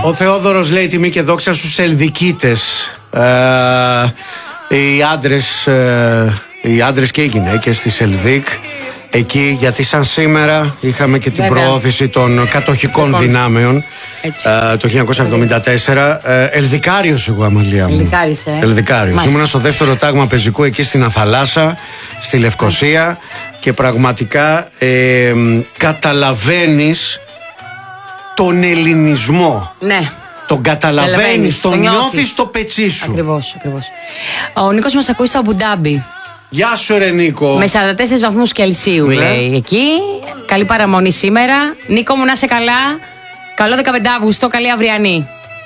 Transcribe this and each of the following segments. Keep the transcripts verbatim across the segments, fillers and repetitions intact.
Ο Θεόδωρος λέει τιμή και δόξα στους Ελδικίτες. Ε, οι άντρες, ε, οι άντρες και οι γυναίκες της Ελδίκ. Εκεί, γιατί σαν σήμερα είχαμε και την Βέβαια. προώθηση των κατοχικών λοιπόν. δυνάμεων ε, το χίλια εννιακόσια εβδομήντα τέσσερα. ε, Ελδικάριος εγώ, Αμαλία μου. Ελδικάριος, ε. Ελδικάριος. Ήμουνα στο δεύτερο τάγμα πεζικού εκεί στην Αθαλάσσα, στη Λευκοσία, και πραγματικά ε, καταλαβαίνεις τον ελληνισμό. Ναι. Τον καταλαβαίνεις, τον, τον νιώθεις στο πετσί σου. Ακριβώς, ακριβώς. Ο Νίκος μας ακούει στο Αμπουντάμπι. Γεια σου ρε Νίκο. Με σαράντα τέσσερις βαθμούς Κελσίου ναι. λέει εκεί. Καλή παραμονή σήμερα. Νίκο μου, να είσαι καλά. Καλό δεκαπέντε Αυγούστου, καλή αυριανή.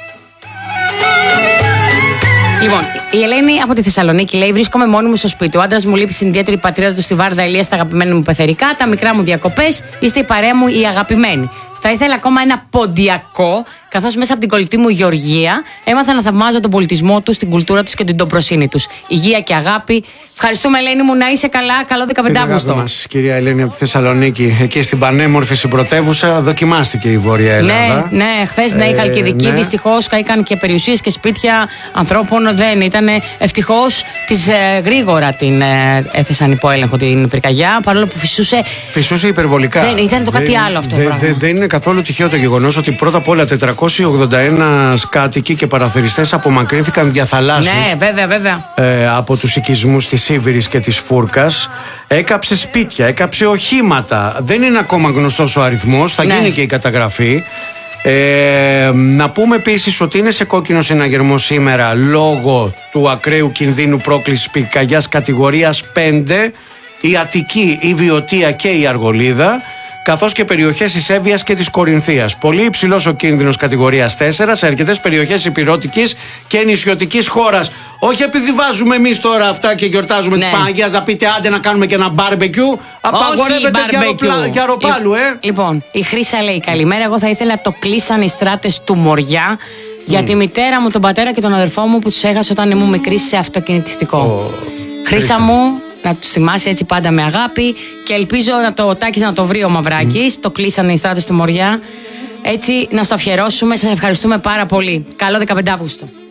Λοιπόν, η Ελένη από τη Θεσσαλονίκη λέει: βρίσκομαι μόνη μου στο σπίτι. Ο άντρας μου λείπει στην ιδιαίτερη πατρίδα του στη Βάρδα Ηλία, στα αγαπημένα μου πεθερικά. Τα μικρά μου διακοπές. Είστε η παρέα μου η αγαπημένη. Θα ήθελα ακόμα ένα ποντιακό, καθώς μέσα από την κολλητή μου Γεωργία έμαθα να θαυμάζω τον πολιτισμό τους, την κουλτούρα τους και την τομπροσύνη τους. Υγεία και αγάπη. Ευχαριστούμε, Ελένη μου, να είσαι καλά. Καλό δεκαπέντε Αυγούστου. Μας, κυρία Ελένη από τη Θεσσαλονίκη, εκεί στην πανέμορφη συμπρωτεύουσα, δοκιμάστηκε η Βόρεια Ελλάδα. Ναι, ναι, χθες ε, ναι, η Χαλκιδική. Ναι. Δυστυχώς καήκαν και περιουσίες και σπίτια ανθρώπων. Δεν ήταν. Ευτυχώς τις ε, γρήγορα την ε, έθεσαν υπό έλεγχο την πυρκαγιά, παρόλο που φυσούσε. Φυσούσε υπερβολικά. Δεν, ήταν το κάτι δεν, άλλο αυτό. Δεν δε, δε είναι καθόλου τυχαίο το γεγονός ότι πρώτα απ' όλα τετρακόσιοι ογδόντα ένα κάτοικοι και παραθεριστές απομακρύνθηκαν διαθαλάσσους. Ναι, βέβαια, βέβαια. Ε, από τους οικισμούς της Σίβηρης και της Φούρκας. Έκαψε σπίτια, έκαψε οχήματα. Δεν είναι ακόμα γνωστός ο αριθμός, θα ναι. γίνει και η καταγραφή. Ε, να πούμε επίσης ότι είναι σε κόκκινο συναγερμό σήμερα λόγω του ακραίου κινδύνου πρόκλησης πυρκαγιάς κατηγορίας πέντε η Αττική, η Βιωτία και η Αργολίδα, καθώς και περιοχές της Εύβοιας και της Κορινθίας. Πολύ υψηλός ο κίνδυνος κατηγορίας τέσσερα σε αρκετές περιοχές υπηρώτικης και νησιωτικής χώρας. Όχι επειδή βάζουμε εμείς τώρα αυτά και γιορτάζουμε ναι. της Παναγίας να πείτε άντε να κάνουμε και ένα μπάρμπεκιου. Απαγορεύεται για αεροπλάλου, ε. Λοιπόν, η Χρύσα λέει καλημέρα. Εγώ θα ήθελα το κλείσαν οι στράτες του Μοριά για mm. τη μητέρα μου, τον πατέρα και τον αδερφό μου που τους έχασα όταν ήμουν μικρή σε αυτοκινητιστικό. Oh, Χρύσα μου, να τους θυμάσαι έτσι πάντα με αγάπη και ελπίζω να το Τάκης να το βρει ο Μαυράκης. Mm. Το κλείσανε οι στράτες του Μοριά. Έτσι να στο αφιερώσουμε. Σας ευχαριστούμε πάρα πολύ. Καλό δεκαπέντε Αυγούστου.